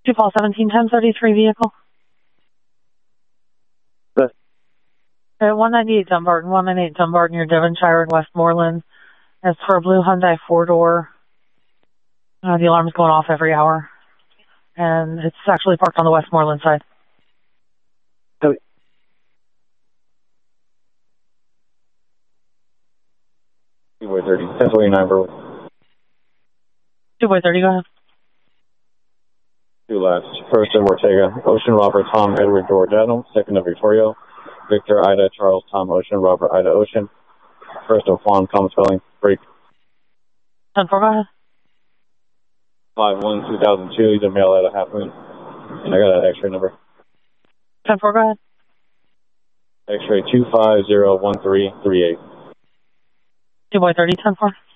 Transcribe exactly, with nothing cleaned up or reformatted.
two Paul seventeen ten thirty-three vehicle. Good. Uh, one ninety-eight Dumbarton, one ninety-eight Dumbarton, near Devonshire and Westmoreland. It's for a blue Hyundai four-door. Uh, the alarm is going off every hour. And it's actually parked on the Westmoreland side. Copy. two by thirty, ten twenty-nine Berwick. two by thirty, go ahead. Two left. First of Ortega, Ocean Robert Tom Edward George Adam. Second of Victorio, Victor Ida Charles Tom Ocean Robert Ida Ocean. First of Juan Tom Spelling Break. ten four, go ahead. five one two thousand two, he's a male at a half moon. And I got an x-ray number. ten four, go ahead. X-ray two five zero one three three eight. two by thirty, ten four.